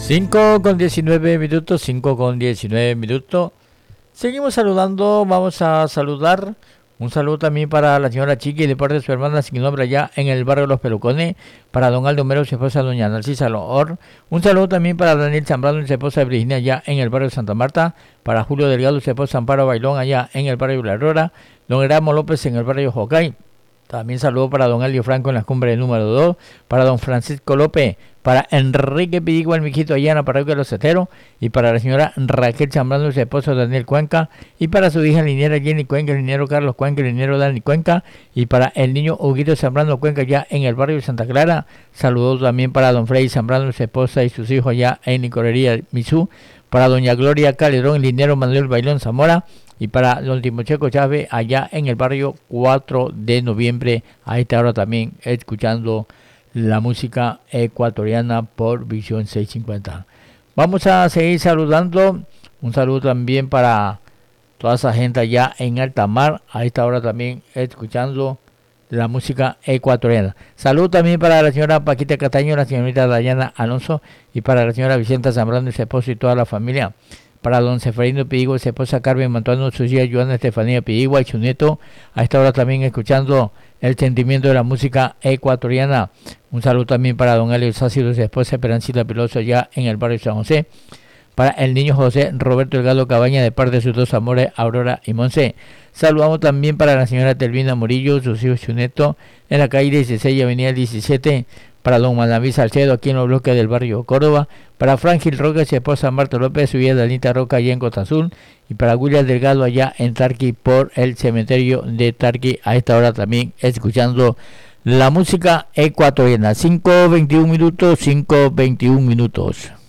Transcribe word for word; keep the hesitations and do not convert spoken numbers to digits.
cinco con diecinueve minutos, cinco con diecinueve minutos. Seguimos saludando, vamos a saludar. Un saludo también para la señora Chiqui de parte de su hermana sin nombre allá en el barrio Los Pelucones. Para don Aldo Mero, su esposa doña Narcisa Loor. Un saludo también para Daniel Zambrano y su esposa Virginia allá en el barrio Santa Marta. Para Julio Delgado y su esposa Amparo Bailón allá en el barrio La Aurora. Don Erasmo López en el barrio Jocay. También saludo para don Elio Franco en las cumbres número dos. Para don Francisco López. Para Enrique Pidigua, el mijito allá en la parroquia de Los Ceteros. Y para la señora Raquel Zambrano y su esposo Daniel Cuenca. Y para su hija liniera Jenny Cuenca, el liniero Carlos Cuenca, el liniero Dani Cuenca. Y para el niño Huguito Zambrano Cuenca allá en el barrio de Santa Clara. Saludos también para don Freddy Zambrano y su esposa y sus hijos allá en Licorería Misú. Para doña Gloria Calderón, el liniero Manuel Bailón Zamora. Y para don Timocheco Chávez allá en el barrio cuatro de noviembre, a esta hora también escuchando la música ecuatoriana por Visión seiscientos cincuenta. Vamos a seguir saludando. Un saludo también para toda esa gente allá en alta mar, a esta hora también escuchando la música ecuatoriana. Saludo también para la señora Paquita Cataño, la señorita Dayana Alonso y para la señora Vicenta Zambrano y su esposo y toda la familia. Para don Seferino Pidigua y su esposa Carmen Mantuano, su hija Joana Estefanía Pidigua y su nieto, a esta hora también escuchando el sentimiento de la música ecuatoriana. Un saludo también para don Elio Sácilo y su esposa Esperancita Piloso allá en el barrio de San José. Para el niño José Roberto Delgado Cabaña de parte de sus dos amores, Aurora y Monse. Saludamos también para la señora Telvina Murillo, sus hijos y su nieto, en la calle dieciséis, avenida diecisiete. Para don Manaví Salcedo, aquí en los bloques del barrio Córdoba. Para Frangil Roca y su esposa Marta López, su hija Danita Roca allá en Costa Azul. Y para William Delgado allá en Tarqui por el cementerio de Tarqui. A esta hora también escuchando la música ecuatoriana. cinco veintiún minutos, cinco veintiún minutos.